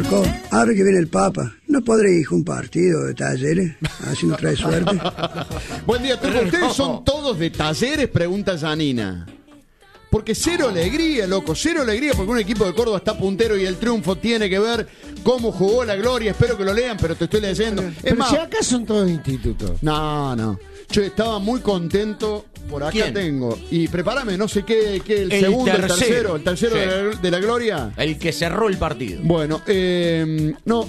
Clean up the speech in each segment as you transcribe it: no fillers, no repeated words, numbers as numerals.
Turco, ahora que viene el Papa, ¿no podré ir a un partido de Talleres? Así no trae suerte. Buen día, Turco. ¿Ustedes son todos de Talleres? Pregunta Janina. Porque cero alegría, loco, cero alegría, porque un equipo de Córdoba está puntero y el triunfo tiene que ver cómo jugó la Gloria. Espero que lo lean, pero te estoy leyendo. Pero más, si acá son todos institutos. No. Yo estaba muy contento. Por acá ¿Quién? tengo. Y prepárame, no sé qué, el segundo, el tercero sí. de la Gloria. El que cerró el partido. Bueno, no.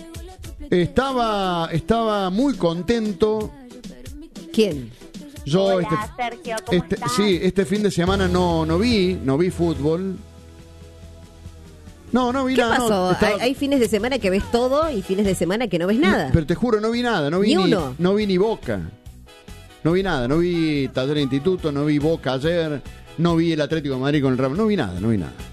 Estaba muy contento. ¿Quién? Yo Hola, Sergio, ¿cómo estás? sí, este fin de semana no vi fútbol. No vi ¿Qué nada. pasó? Hay fines de semana que ves todo y fines de semana que no ves nada. Pero te juro, no vi nada. No vi Ni uno. No vi ni Boca. No vi nada. No vi Talleres Instituto, no vi Boca ayer, no vi el Atlético de Madrid con el Real. No vi nada.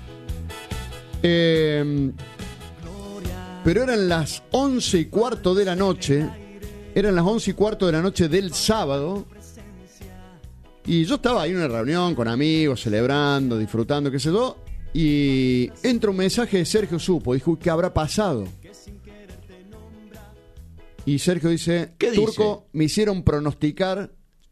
Pero eran las 11:15 de la noche. Eran las 11:15 de la noche del sábado. Y yo estaba ahí en una reunión con amigos, celebrando, disfrutando, qué sé yo. Y entra un mensaje de Sergio Supo. Dijo, ¿qué habrá pasado? Y Sergio dice, ¿Qué Turco, dice? me hicieron pronosticar.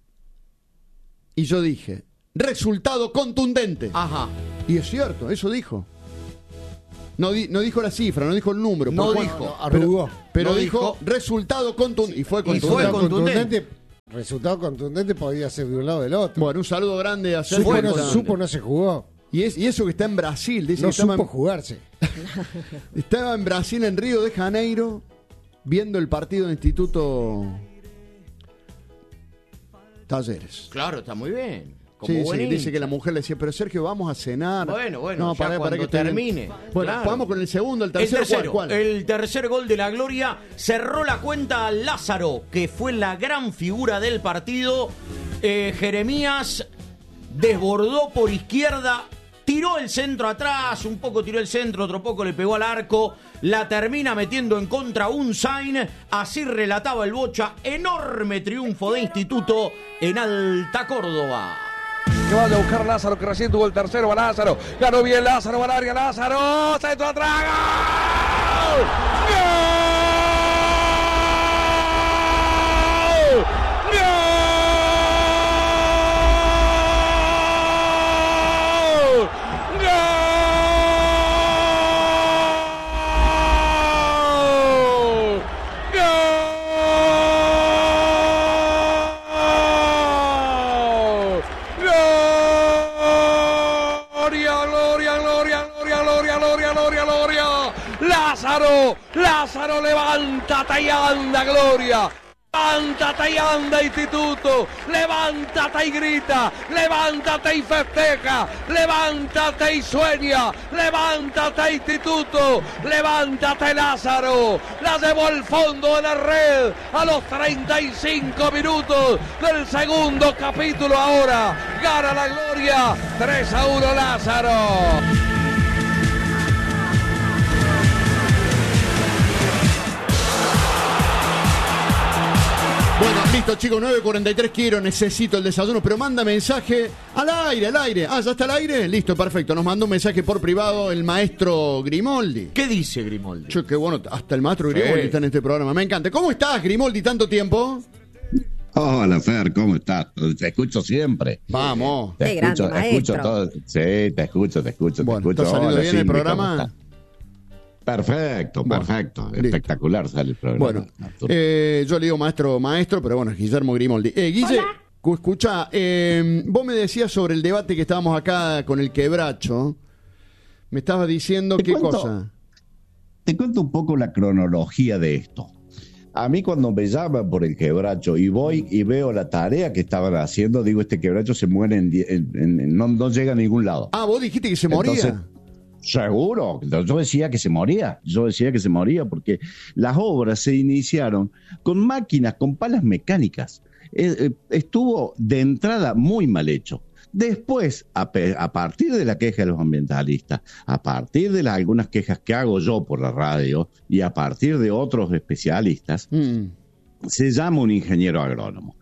Y yo dije, resultado contundente. Ajá. Y es cierto, eso dijo. No dijo la cifra, no dijo el número. No por cuál- dijo. Arrugó. Pero No dijo resultado contundente. Y fue fue contundente. Resultado contundente podía ser de un lado o del otro. Bueno, un saludo grande a Sergio. Supo no se jugó. Y eso que está en Brasil. Dice No que estaba supo jugarse. estaba en Brasil, en Río de Janeiro, viendo el partido de Instituto Talleres. Claro, está muy bien. Como Sí, buen dice hincha. que la mujer le decía, pero Sergio, vamos a cenar. Bueno, no, ya cuando que estoy bien. termine. Bueno, Claro. vamos con el segundo, el El tercero. tercero, ¿Cuál? el tercer gol de la Gloria cerró la cuenta a Lázaro, que fue la gran figura del partido. Jeremías desbordó por izquierda, tiró el centro atrás, un poco tiró el centro, otro poco le pegó al arco, la termina metiendo en contra un Sain. Así relataba el Bocha, enorme triunfo de Instituto en Alta Córdoba. Que vaya a buscar Lázaro, que recién tuvo el tercero. Va Lázaro, ganó bien Lázaro, va al área Lázaro, centro atrás, ¡gol! ¡Gol! Lázaro, levántate y anda, Gloria. Levántate y anda, Instituto. Levántate y grita. Levántate y festeja. Levántate y sueña. Levántate, Instituto. Levántate, Lázaro. La llevó al fondo de la red a los 35 minutos del segundo capítulo. Ahora gana la Gloria. 3-1 Lázaro. Bueno, listo, chicos, 9:43 necesito el desayuno, pero manda mensaje al aire. Ah, ¿ya está al aire? Listo, perfecto. Nos mandó un mensaje por privado el maestro Grimoldi. ¿Qué dice Grimoldi? Che, qué bueno, hasta el maestro Grimoldi está en este programa. Me encanta. ¿Cómo estás, Grimoldi, tanto tiempo? Hola, Fer, ¿cómo estás? Te escucho siempre. Vamos. Qué grande, maestro. todo. Sí, te escucho. Bueno, ¿está saliendo Hola, bien el Cindy, programa? ¿cómo estás? Perfecto. Listo. Espectacular sale el programa. Bueno, yo le digo maestro, pero bueno, es Guillermo Grimoldi. Guille, escucha, vos me decías sobre el debate que estábamos acá con el quebracho. Me estabas diciendo qué cosa. Te cuento un poco la cronología de esto. A mí cuando me llaman por el quebracho y voy y veo la tarea que estaban haciendo, digo, este quebracho se muere no llega a ningún lado. Ah, vos dijiste que se moría. Entonces, seguro, yo decía que se moría porque las obras se iniciaron con máquinas, con palas mecánicas. Estuvo de entrada muy mal hecho. Después, a partir de la queja de los ambientalistas, a partir de algunas quejas que hago yo por la radio y a partir de otros especialistas, se llama un ingeniero agrónomo.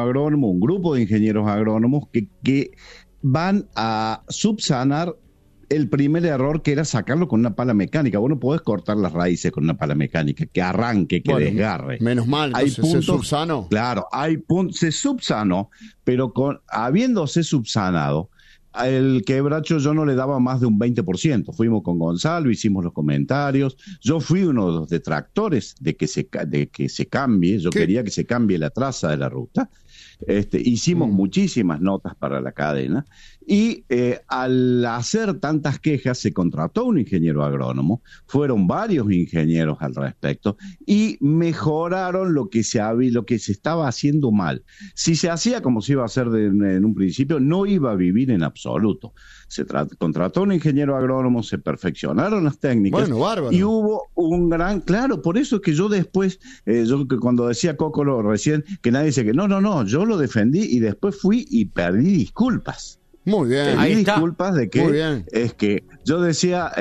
Un grupo de ingenieros agrónomos que van a subsanar el primer error, que era sacarlo con una pala mecánica. Vos no podés cortar las raíces con una pala mecánica, que arranque, que desgarre. Menos mal, hay entonces puntos, se subsanó. Claro, se subsanó, pero habiéndose subsanado, el quebracho yo no le daba más de un 20%. Fuimos con Gonzalo, hicimos los comentarios. Yo fui uno de los detractores de que se cambie. Yo quería que se cambie la traza de la ruta. Hicimos muchísimas notas para la cadena y al hacer tantas quejas se contrató un ingeniero agrónomo, fueron varios ingenieros al respecto y mejoraron lo que se estaba haciendo mal. Si se hacía como se iba a hacer en un principio, no iba a vivir en absoluto. Se contrató un ingeniero agrónomo, se perfeccionaron las técnicas. Bueno, bárbaro. Y hubo un gran, claro, por eso es que yo después, cuando decía Cocolo recién, que nadie dice que no, yo lo defendí y después fui y pedí disculpas. Muy bien. Pedí disculpas de que es que yo decía,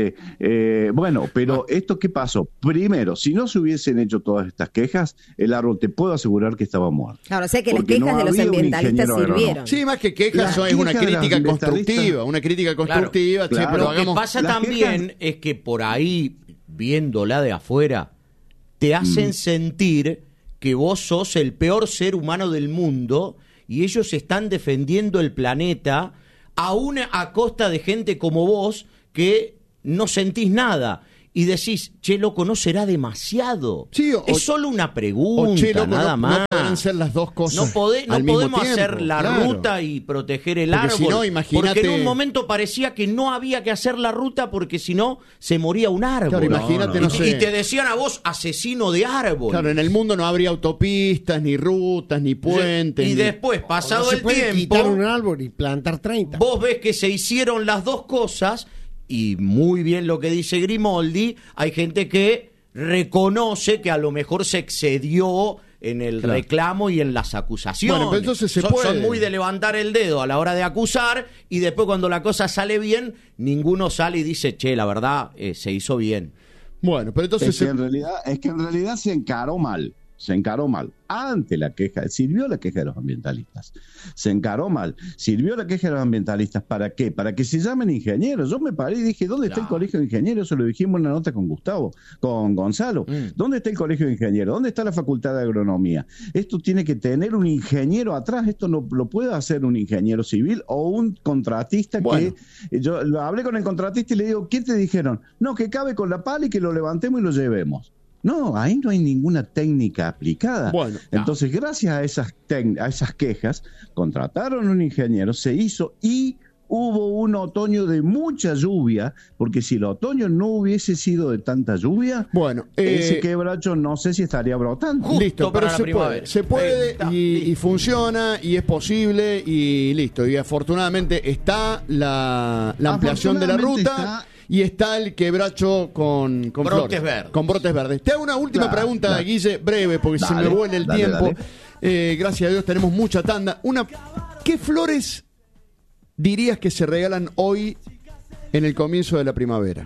bueno, pero ¿esto qué pasó? Primero, si no se hubiesen hecho todas estas quejas, el árbol te puedo asegurar que estaba muerto. Claro, o sea que las quejas de los ambientalistas sirvieron. Sí, más que quejas, es una crítica constructiva. Una crítica constructiva. Claro. Pero lo que pasa también es que por ahí, viéndola de afuera, te hacen sentir que vos sos el peor ser humano del mundo y ellos están defendiendo el planeta aún a costa de gente como vos que no sentís nada. Y decís, che, loco, ¿no será demasiado? Sí, es solo una pregunta, che, loco, nada más. No pueden ser las dos cosas. No podemos hacer la ruta y proteger el árbol. Si no, imagínate... Porque en un momento parecía que no había que hacer la ruta porque si no, se moría un árbol. Claro, imagínate, no sé. Y te decían a vos, asesino de árbol. Claro, en el mundo no habría autopistas, ni rutas, ni puentes. Y después, pasado el tiempo... No se puede quitar un árbol y plantar 30. Vos ves que se hicieron las dos cosas... Y muy bien lo que dice Grimoldi, hay gente que reconoce que a lo mejor se excedió en el reclamo y en las acusaciones. Bueno, pero entonces son muy de levantar el dedo a la hora de acusar y después cuando la cosa sale bien, ninguno sale y dice, che, la verdad, se hizo bien. Bueno, pero entonces... Es que en realidad se encaró mal. Se encaró mal. Ante la queja, sirvió la queja de los ambientalistas. Se encaró mal. Sirvió la queja de los ambientalistas. ¿Para qué? Para que se llamen ingenieros. Yo me paré y dije, ¿dónde está el colegio de ingenieros? Se lo dijimos en una nota con Gonzalo. ¿Dónde está el colegio de ingenieros? ¿Dónde está la facultad de agronomía? Esto tiene que tener un ingeniero atrás. Esto no lo puede hacer un ingeniero civil o un contratista. Bueno. Que yo hablé con el contratista y le digo, ¿qué te dijeron? No, que cabe con la pala y que lo levantemos y lo llevemos. No, ahí no hay ninguna técnica aplicada. Bueno, entonces, gracias a esas quejas, contrataron un ingeniero, se hizo y hubo un otoño de mucha lluvia, porque si el otoño no hubiese sido de tanta lluvia, ese quebracho no sé si estaría brotando. Listo, pero se puede y funciona y es posible y listo. Y afortunadamente está la ampliación de la ruta. Y está el quebracho con brotes verdes. Con brotes verdes. Te hago una última pregunta, Guille, breve, porque se me vuelve el tiempo. Gracias a Dios tenemos mucha tanda. ¿Qué flores dirías que se regalan hoy en el comienzo de la primavera?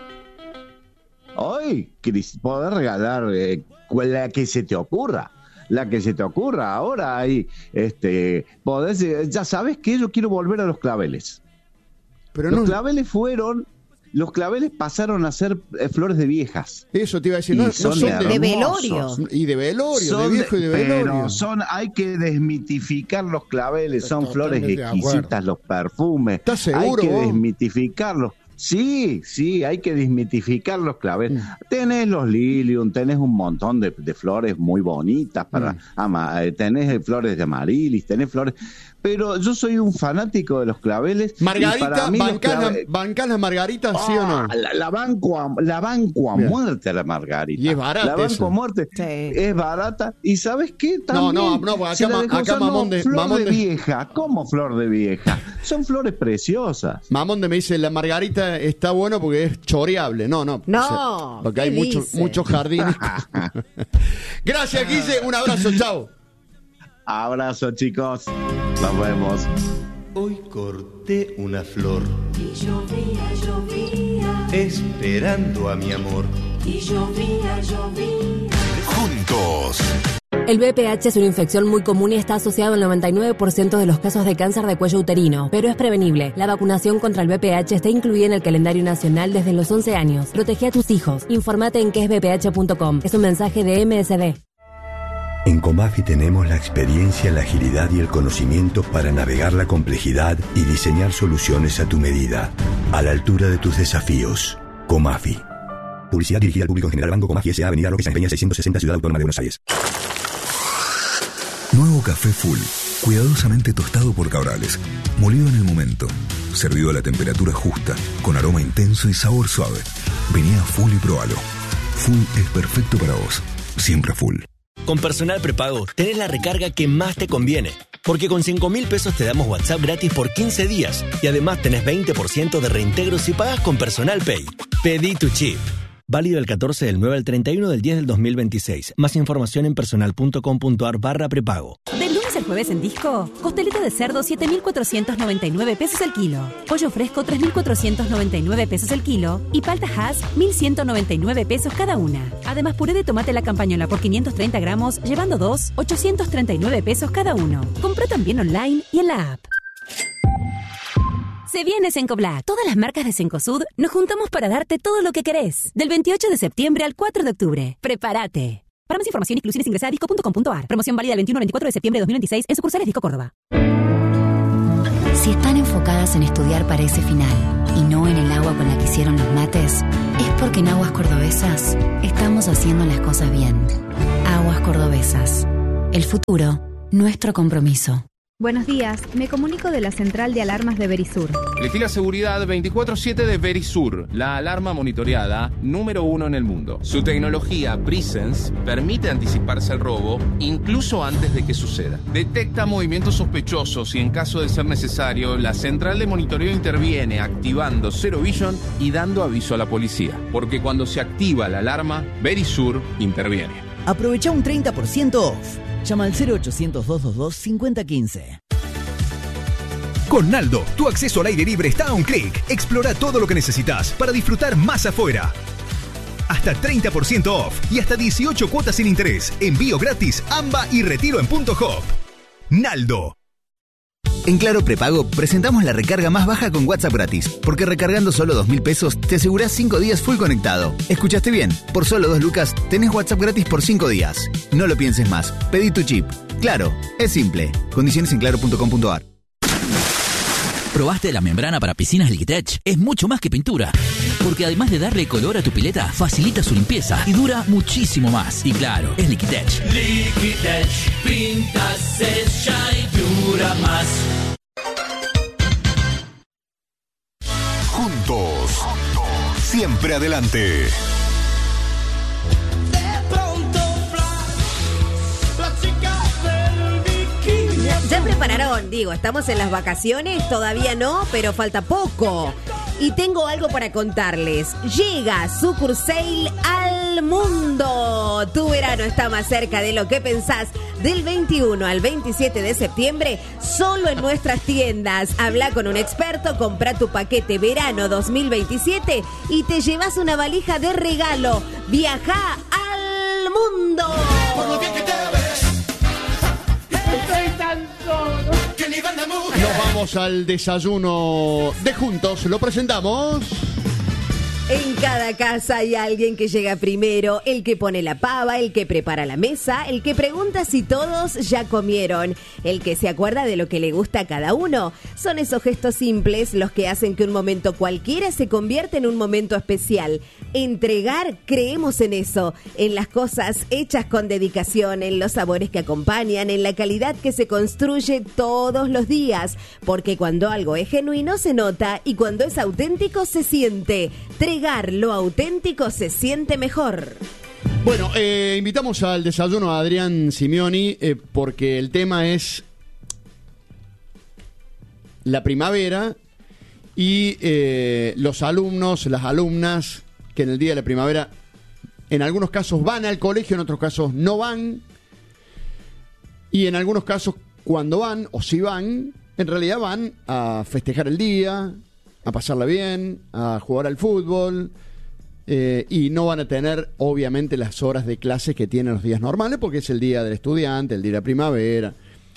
Hoy, podés regalar la que se te ocurra. La que se te ocurra. Ahora hay, podés, ya sabes que yo quiero volver a los claveles. Pero los claveles pasaron a ser flores de viejas. Eso te iba a decir, no son de velorio. Y de velorio, de viejo y de velorio. Pero hay que desmitificar los claveles, son flores exquisitas, los perfumes. ¿Estás seguro? Hay que desmitificarlos. Sí, hay que desmitificar los claveles. Tenés los lilium, tenés un montón de flores muy bonitas tenés flores de amarilis, tenés flores. Pero yo soy un fanático de los claveles. Margarita, ¿bancás las margaritas, sí o no? La banco a muerte a la margarita. Y es barata. La banco a muerte. Sí. Es barata. ¿Y sabes qué? También, acá Mamón de vieja. ¿Cómo flor de vieja? Son flores preciosas. Mamón me dice, la margarita está bueno porque es choreable. No. Porque hay muchos jardines. Gracias, Guille. Un abrazo, chao. Abrazo, chicos. Nos vemos. Hoy corté una flor y llovía, esperando a mi amor. Y llovía. Juntos. El BPH es una infección muy común y está asociado al 99% de los casos de cáncer de cuello uterino, pero es prevenible. La vacunación contra el BPH está incluida en el calendario nacional desde los 11 años. Protege a tus hijos. Informate en quesbph.com. Es un mensaje de MSD. En Comafi tenemos la experiencia, la agilidad y el conocimiento para navegar la complejidad y diseñar soluciones a tu medida, a la altura de tus desafíos. Comafi. Publicidad dirigida al público en general. Banco Comafi S.A. Avenida Roque San Peña 660, Ciudad Autónoma de Buenos Aires. Nuevo café Full, cuidadosamente tostado por Cabrales, molido en el momento, servido a la temperatura justa, con aroma intenso y sabor suave. Vení a Full y probalo. Full es perfecto para vos, siempre Full. Con Personal Prepago tenés la recarga que más te conviene, porque con 5.000 pesos te damos WhatsApp gratis por 15 días y además tenés 20% de reintegro si pagas con Personal Pay. Pedí tu chip. Válido del 14 del 9 al 31 del 10 del 2026. Más información en personal.com.ar/prepago. Del lunes al jueves en Disco, costeleta de cerdo 7.499 pesos el kilo, pollo fresco 3.499 pesos el kilo y palta Hass 1.199 pesos cada una. Además, puré de tomate La Campañola por 530 gramos, llevando 2, 839 pesos cada uno. Comprá también online y en la app. Se viene Cencoblack. Todas las marcas de Cencosud nos juntamos para darte todo lo que querés. Del 28 de septiembre al 4 de octubre. ¡Prepárate! Para más información y exclusiones ingresa a disco.com.ar. Promoción válida del 21 al 24 de septiembre de 2026 en sucursales Disco Córdoba. Si están enfocadas en estudiar para ese final y no en el agua con la que hicieron los mates, es porque en Aguas Cordobesas estamos haciendo las cosas bien. Aguas Cordobesas. El futuro, nuestro compromiso. Buenos días, me comunico de la central de alarmas de Verisur. Elegí la seguridad 24/7 de Verisur, la alarma monitoreada número 1 en el mundo. Su tecnología Presence permite anticiparse al robo incluso antes de que suceda. Detecta movimientos sospechosos y en caso de ser necesario, la central de monitoreo interviene activando Zero Vision y dando aviso a la policía. Porque cuando se activa la alarma, Verisur interviene. Aprovecha un 30% off. Llama al 0800-222-5015. Con Naldo, tu acceso al aire libre está a un clic. Explora todo lo que necesitas para disfrutar más afuera. Hasta 30% off y hasta 18 cuotas sin interés. Envío gratis, AMBA y retiro en Punto Hop. Naldo. En Claro Prepago presentamos la recarga más baja con WhatsApp gratis, porque recargando solo 2.000 pesos te asegurás 5 días full conectado. ¿Escuchaste bien? Por solo 2 lucas tenés WhatsApp gratis por 5 días. No lo pienses más, pedí tu chip. Claro, es simple. Condiciones en claro.com.ar. ¿Probaste la membrana para piscinas Liquitech? Es mucho más que pintura, porque además de darle color a tu pileta, facilita su limpieza y dura muchísimo más. Y claro, es Liquitech. Liquitech, pinta, sella y dura más. Juntos, siempre adelante. Ya prepararon, digo, estamos en las vacaciones, todavía no, pero falta poco. Y tengo algo para contarles. Llega Sucursail al mundo. Tu verano está más cerca de lo que pensás. Del 21 al 27 de septiembre, solo en nuestras tiendas. Habla con un experto, compra tu paquete verano 2027 y te llevas una valija de regalo. Viaja al mundo. Por lo bien que te ves. Estoy tan solo. Nos vamos al desayuno de Juntos. Lo presentamos. En cada casa hay alguien que llega primero, el que pone la pava, el que prepara la mesa, el que pregunta si todos ya comieron, el que se acuerda de lo que le gusta a cada uno. Son esos gestos simples los que hacen que un momento cualquiera se convierta en un momento especial. Entregar, creemos en eso, en las cosas hechas con dedicación, en los sabores que acompañan, en la calidad que se construye todos los días, porque cuando algo es genuino se nota y cuando es auténtico se siente. Entregar lo auténtico se siente mejor. Bueno, invitamos al desayuno a Adrián Simeoni porque el tema es la primavera y los alumnos, las alumnas que en el día de la primavera en algunos casos van al colegio, en otros casos no van, y en algunos casos cuando van o si van, en realidad van a festejar el día, a pasarla bien, a jugar al fútbol, Y no van a tener, obviamente, las horas de clases que tienen los días normales, porque es el día del estudiante, el día de la primavera.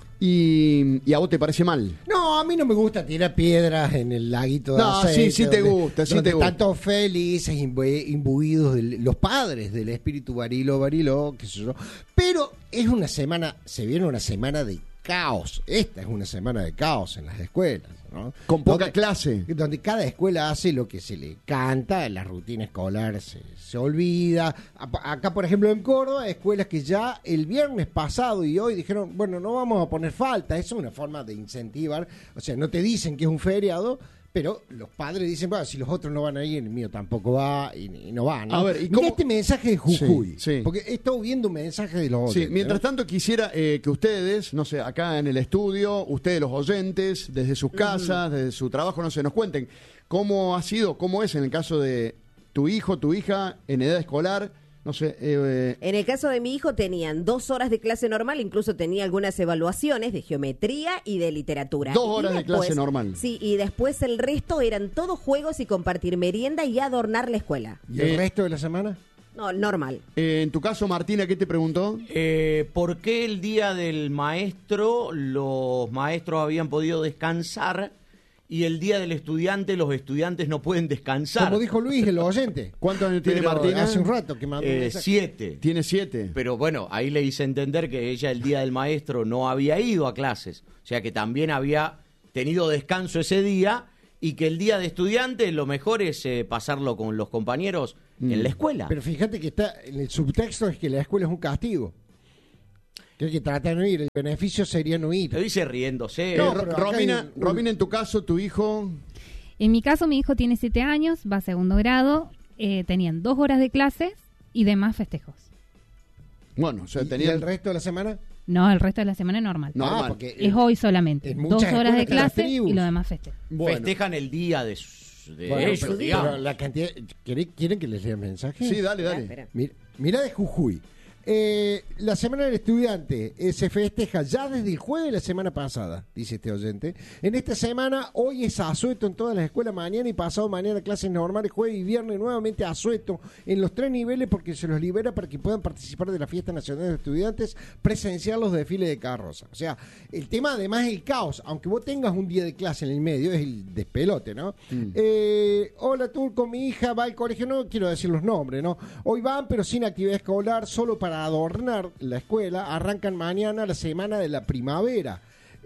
¿Y a vos te parece mal? No, a mí no me gusta tirar piedras en el laguito de No, aceite. sí te gusta, sí te gusta. Están todos felices, imbuidos los padres del espíritu Barilo, qué sé yo. Pero es una semana, se viene una semana de caos. Esta es una semana de caos en las escuelas, ¿no? Con poca clase. Donde cada escuela hace lo que se le canta, la rutina escolar se olvida. Acá, por ejemplo, en Córdoba, escuelas que ya el viernes pasado y hoy dijeron, bueno, no vamos a poner falta. Eso es una forma de incentivar. O sea, no te dicen que es un feriado, pero los padres dicen, bueno, si los otros no van a ir, el mío tampoco va y no va, ¿no? A ver, Mira este mensaje de Jujuy, sí. porque he estado viendo mensajes de los oyentes. Sí, mientras ¿no? tanto quisiera que ustedes, no sé, acá en el estudio, ustedes los oyentes, desde sus casas, desde su trabajo, no sé, nos cuenten cómo ha sido, cómo es en el caso de tu hijo, tu hija, en edad escolar, no sé. En el caso de mi hijo tenían 2 horas de clase normal, incluso tenía algunas evaluaciones de geometría y de literatura. 2 horas de clase normal. Sí, y después el resto eran todos juegos y compartir merienda y adornar la escuela. ¿Y el resto de la semana? No, normal. En tu caso, Martina, ¿qué te preguntó? ¿Por qué el día del maestro los maestros habían podido descansar y el día del estudiante los estudiantes no pueden descansar? Como dijo Luis, el oyente. ¿Cuántos años tiene Pero Martina? Hace un rato que mandó un mensaje. 7. Tiene 7. Pero bueno, ahí le hice entender que ella el día del maestro no había ido a clases. O sea que también había tenido descanso ese día y que el día de estudiante lo mejor es pasarlo con los compañeros en la escuela. Pero fíjate que está en el subtexto es que la escuela es un castigo. Que hay que tratar de no ir. El beneficio sería no ir. Lo dice riéndose. No, Romina, en tu caso, tu hijo... En mi caso, mi hijo tiene 7 años, va a segundo grado, tenían 2 horas de clases y demás festejos. Bueno, o sea, ¿Y el resto de la semana? No, el resto de la semana es normal. Normal. Porque Es hoy solamente. en 2 muchas horas de escuelas clase tribus. y lo demás festejo. Bueno. Festejan el día de Bueno, ellos, pero digamos. la cantidad, ¿quieren que les lea el mensaje? Sí, dale. Mira de Jujuy. La semana del estudiante se festeja ya desde el jueves de la semana pasada, dice este oyente. En esta semana, hoy es asueto en todas las escuelas, mañana y pasado mañana clases normales, jueves y viernes nuevamente asueto en los 3 niveles porque se los libera para que puedan participar de la Fiesta Nacional de Estudiantes, presenciar los desfiles de carroza. O sea, el tema además es el caos, aunque vos tengas un día de clase en el medio, es el despelote, ¿no? Hola, Turco, mi hija va al colegio, no quiero decir los nombres, ¿no? Hoy van, pero sin actividad escolar, solo para adornar la escuela. Arrancan mañana la semana de la primavera.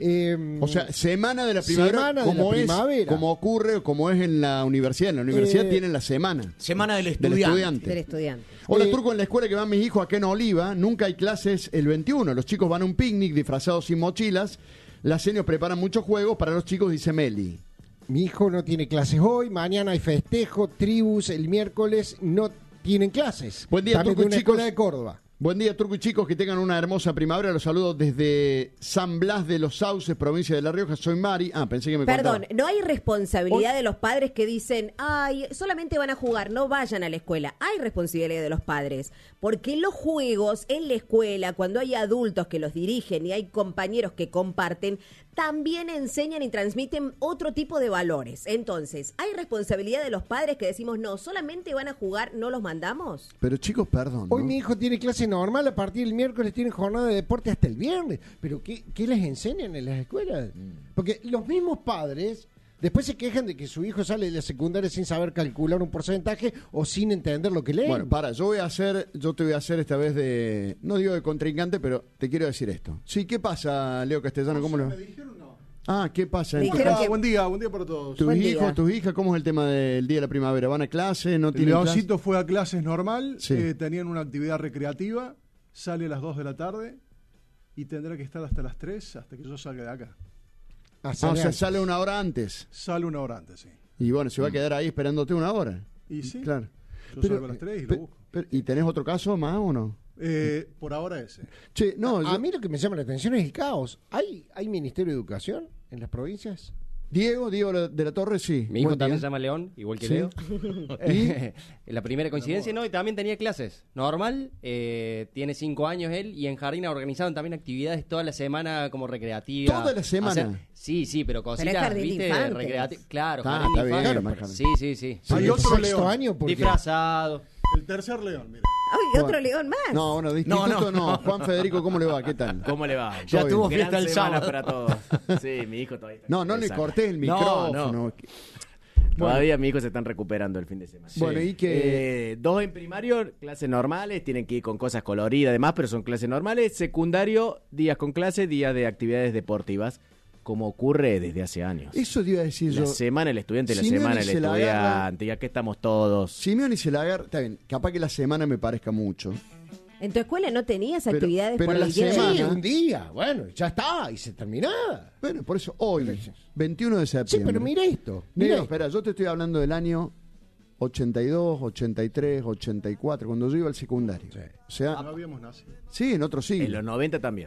O sea, semana de la primavera, como ocurre o como es en la universidad. En la universidad tienen la semana. Semana del estudiante. Del estudiante. Hola, Turco, en la escuela que van mis hijos acá en Oliva, nunca hay clases el 21. Los chicos van a un picnic disfrazados sin mochilas. Las señoras preparan muchos juegos para los chicos, dice Meli. Mi hijo no tiene clases hoy, mañana hay festejo, tribus, el miércoles no tienen clases. Buen día, También Turco de una y chicos. escuela de Córdoba. Buen día, Turco y chicos, que tengan una hermosa primavera. Los saludo desde San Blas de los Sauces, provincia de La Rioja. Soy Mari. Pensé que me Perdón, contaba. no hay responsabilidad de los padres que dicen, ay, solamente van a jugar, no vayan a la escuela. Hay responsabilidad de los padres, porque los juegos en la escuela, cuando hay adultos que los dirigen y hay compañeros que comparten, también enseñan y transmiten otro tipo de valores. Entonces, ¿hay responsabilidad de los padres que decimos, no, solamente van a jugar, no los mandamos? Pero chicos, perdón, Hoy ¿no? mi hijo tiene clase normal, a partir del miércoles tienen jornada de deporte hasta el viernes. Pero ¿qué les enseñan en las escuelas? Porque los mismos padres después se quejan de que su hijo sale de la secundaria sin saber calcular un porcentaje o sin entender lo que lee. Bueno, yo te voy a hacer esta vez de, no digo de contrincante, pero te quiero decir esto. Sí, ¿qué pasa, Leo Castellano? ¿Cómo lo... ¿qué pasa? Buen día para todos. ¿Tus hijos, tus hijas, cómo es el tema del día de la primavera? ¿Van a clase? ¿No tienen clase? Leoncito fue a clases normal, Sí. Tenían una actividad recreativa, sale a las 2 de la tarde y tendrá que estar hasta las 3, hasta que yo salga de acá. O sea, sale una hora antes. Sale una hora antes, sí. Y bueno, se va a quedar ahí esperándote una hora. Y sí, Claro. yo salgo a las 3 y lo busco. ¿Y tenés otro caso más o no? Por ahora ese. A mí lo que me llama la atención es el caos. ¿Hay Ministerio de Educación en las provincias? Diego de la Torre, sí. Mi hijo Buen también día. se llama León, igual que Sí. Leo. ¿Y? La primera coincidencia, ¿no? Y también tenía clases. Normal, tiene 5 años él, y en Jardín organizaban también actividades toda la semana como recreativas. ¿Toda la semana? Sí, pero Pero cositas, es jardín de ¿viste? infantes. Recreativas. Claro, Ah, jardín está de bien, infantes. más jardín. Sí. Hay otro Sexto león. año, ¿por qué? Disfrazado. El tercer león, mira. ¡Ay, otro león más! No, bueno, de instituto no. Juan Federico, ¿cómo le va? ¿Qué tal? ¿Cómo le va? Ya tuvo Gran fiesta el semana sábado. para todos. Sí, mi hijo todavía está No le empezando. corté el No, micrófono. no. Todavía mis hijos se están recuperando el fin de semana. Bueno, ¿y qué? 2 en primario, clases normales, tienen que ir con cosas coloridas, además, pero son clases normales. Secundario, días con clases, días de actividades deportivas, como ocurre desde hace años. Eso te iba a decir La yo. semana del estudiante, la Simeone semana del se la agarra- estudiante, y aquí estamos todos. Simeone se la agarra, está bien, capaz que la semana me parezca mucho. ¿En tu escuela no tenías Pero- actividades pero por la el día de semana- Sí, hoy? un día, bueno, ya está, y se terminaba. Bueno, por eso hoy, 21 de septiembre. Sí, pero mira esto. Negro, Mira, espera, yo te estoy hablando del año 82, 83, 84, cuando yo iba al secundario. O sea, No habíamos nacido. sí, en otro siglo. En los 90 también.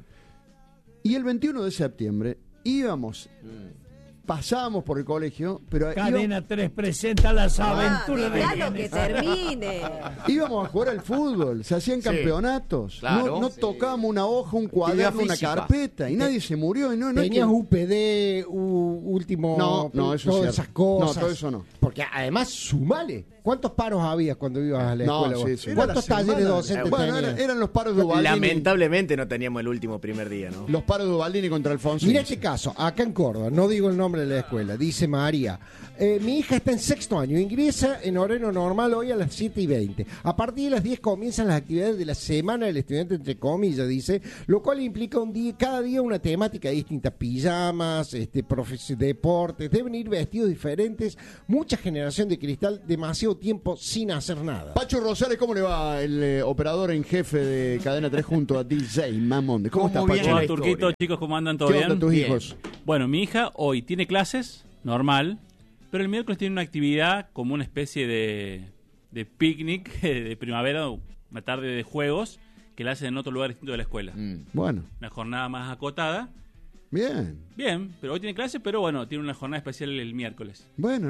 Y el 21 de septiembre íbamos, pasábamos por el colegio, pero Cadena 3 presenta las aventuras de Déjalo que termine. íbamos a jugar al fútbol, se hacían Sí, campeonatos. claro. No tocábamos una hoja, un cuaderno, una física. carpeta, y nadie se murió. Y no es tenías que- UPD, último, No, eso es todas cierto. esas cosas. No, todo eso no. Porque además, sumale. ¿Cuántos paros había cuando ibas a la No, escuela? sí, vos? sí. ¿Cuántos Era la talleres semana. docentes Bueno, tenías? eran los paros de Ubaldini. Lamentablemente no teníamos el último primer día, ¿no? Los paros de Ubaldini contra Alfonso. Mira este caso, acá en Córdoba, no digo el nombre de la escuela, dice María. Mi hija está en sexto año, ingresa en horario normal hoy a las 7:20. A partir de las 10 comienzan las actividades de la semana del estudiante, entre comillas, dice, lo cual implica cada día una temática distinta, pijamas, deportes, deben ir vestidos diferentes, mucha generación de cristal, demasiado tiempo sin hacer nada. Pacho Rosales, ¿cómo le va el operador en jefe de Cadena 3 junto a DJ Mamonde? ¿Cómo estás, Pacho? Hola, Turquito, chicos, ¿cómo andan? ¿Todo ¿Qué bien? onda tus hijos? Bueno, mi hija hoy tiene clases, normal, pero el miércoles tiene una actividad como una especie de picnic de primavera, una tarde de juegos, que la hacen en otro lugar distinto de la escuela. Bueno, Una jornada más acotada. bien. Bien, pero hoy tiene clases, pero bueno, tiene una jornada especial el miércoles. Bueno,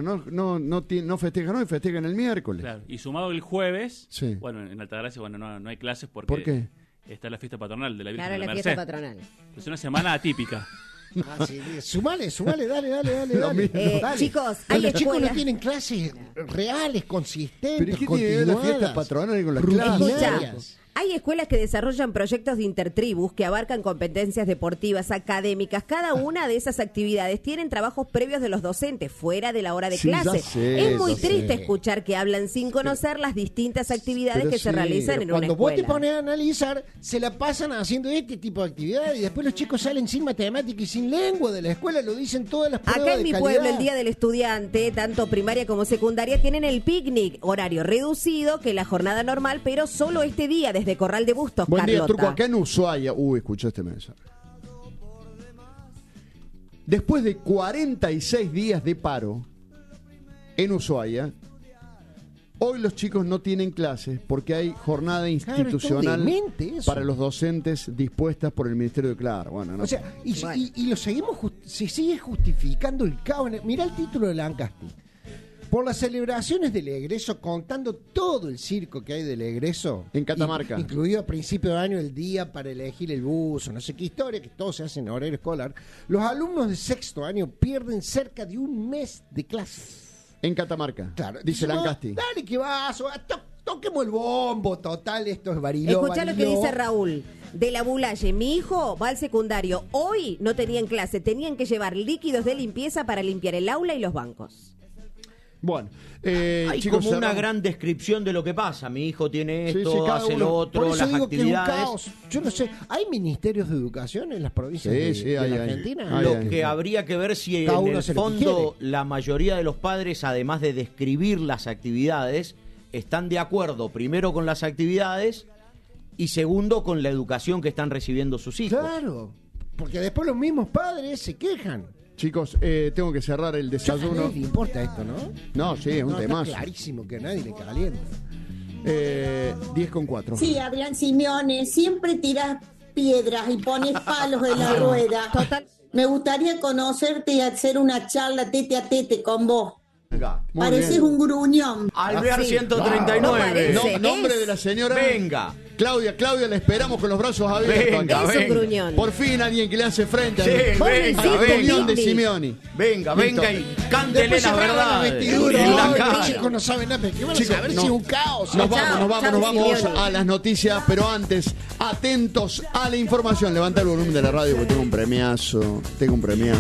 no festejan hoy, festejan el miércoles. Claro. Y sumado el jueves, Sí. bueno, en Altagracia, bueno, no hay clases porque ¿Por qué? está la fiesta patronal de la Virgen Claro, de la la Merced. fiesta patronal. Es una semana atípica. Ah, sí, sumale, dale. Dale. Chicos, Que hay los chicos no escuelas. tienen clases reales, consistentes, ¿Pero qué tiene que ver la fiesta patronal con las clases? Escucha, hay escuelas que desarrollan proyectos de intertribus que abarcan competencias deportivas, académicas. Cada una de esas actividades tienen trabajos previos de los docentes fuera de la hora de Sí, ya clase. sé, Es muy ya triste sé. escuchar que hablan sin conocer las distintas actividades Pero que se sí, realizan Pero en una cuando vos te escuela. pones a analizar, se la pasan haciendo este tipo de actividades y después los chicos salen sin matemática y sin lengua de la escuela, lo dicen todas las pruebas Acá en de mi calidad. pueblo, el Día del Estudiante, tanto primaria como secundaria, tienen el picnic, horario reducido que la jornada normal, pero solo este día, desde Corral de Bustos, Buen día, Carlota. Turco. Acá en Ushuaia. Escuché este mensaje. Después de 46 días de paro en Ushuaia, hoy los chicos no tienen clases porque hay jornada institucional demente eso. para los docentes dispuestas por el Ministerio de Claro. Bueno, no. O sea, y lo seguimos, se sigue justificando el caos. Mirá el título de Lancaster. Por las celebraciones del egreso, contando todo el circo que hay del egreso. En Catamarca. Incluido a principio de año el día para elegir el bus o no sé qué historia, que todo se hace en horario escolar. Los alumnos de sexto año pierden cerca de un mes de clases. En Catamarca. Claro. Dice Lancaster. Dale que vas, toquemos el bombo, total, esto es Bariló. Escuchá lo que dice Raúl. De la Bulaye, mi hijo va al secundario. Hoy no tenían clase, tenían que llevar líquidos de limpieza para limpiar el aula y los bancos. Bueno, hay chicos, como una cerramos. gran descripción de lo que pasa. Mi hijo tiene Sí, esto, sí, cada hace uno. lo Por otro, eso las digo que es un actividades. caos. Yo no sé, ¿hay ministerios de educación en las provincias de hay, la hay. Argentina? Lo que habría que ver si Cada en uno el hace lo que fondo la mayoría de los padres, además de describir las actividades, están de acuerdo primero con las actividades y segundo con la educación que están recibiendo sus hijos. Claro, porque después los mismos padres se quejan. Chicos, tengo que cerrar el A desayuno. nadie le importa esto, ¿no? No, sí, es un No, está temazo. clarísimo que a nadie le calienta. 10:04. Sí, Adrián Simeone, siempre tiras piedras y pones palos en la rueda. Total. Me gustaría conocerte y hacer una charla tete a tete con vos. Venga, muy Pareces bien. un gruñón. Alvear Sí. 139. Nombre de la señora. Venga. Claudia, la esperamos con los brazos abiertos. Venga, aquí. Es un gruñón. Por fin alguien que le hace frente Sí, Vos venga, decís, a la opinión de Piti. Simeoni. Venga, Listo. venga y cántele Después se la rasgan verdad. la vestidura. En la Ay, cara. los chicos no saben nada. ¿Qué van a Chicos, saber no. si es un caos? Nos Chao, vamos Simeoni. a las noticias, pero antes, atentos a la información. Levanta el volumen de la radio porque tengo un premiazo.